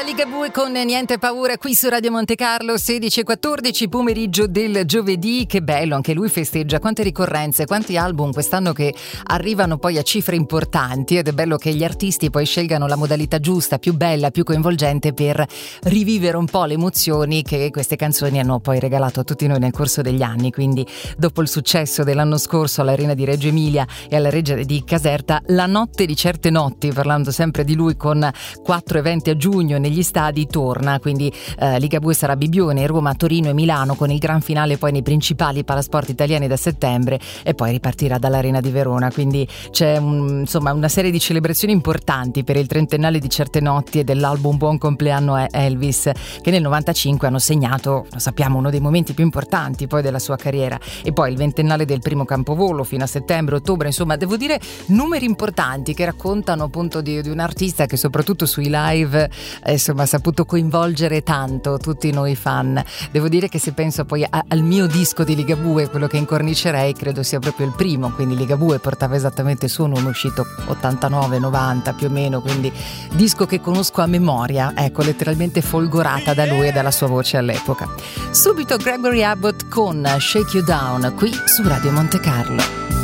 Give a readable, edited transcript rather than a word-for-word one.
Ligabue con Niente Paura qui su Radio Monte Carlo, 16:14, pomeriggio del giovedì. Che bello, anche lui festeggia. Quante ricorrenze, quanti album quest'anno che arrivano poi a cifre importanti, ed è bello che gli artisti poi scelgano la modalità giusta, più bella, più coinvolgente per rivivere un po' le emozioni che queste canzoni hanno poi regalato a tutti noi nel corso degli anni. Quindi dopo il successo dell'anno scorso all'Arena di Reggio Emilia e alla Reggia di Caserta, la notte di certe notti, parlando sempre di lui con 4 eventi a giugno negli stadi, torna. Quindi Ligabue sarà a Bibione, Roma, Torino e Milano, con il gran finale poi nei principali palasport italiani da settembre, e poi ripartirà dall'Arena di Verona. Quindi c'è una serie di celebrazioni importanti per il trentennale di Certe Notti e dell'album Buon compleanno a Elvis, che nel 95 hanno segnato, lo sappiamo, uno dei momenti più importanti poi della sua carriera, e poi il ventennale del primo Campovolo fino a settembre-ottobre. Insomma, devo dire, numeri importanti che raccontano appunto di un artista che soprattutto sui live ha saputo coinvolgere tanto tutti noi fan. Devo dire che se penso poi al mio disco di Ligabue, quello che incornicerei, credo sia proprio il primo. Quindi Ligabue portava esattamente il suo nome, uscito 89-90 più o meno, quindi disco che conosco a memoria, ecco, letteralmente folgorata da lui e dalla sua voce all'epoca. Subito Gregory Abbott con Shake You Down qui su Radio Monte Carlo.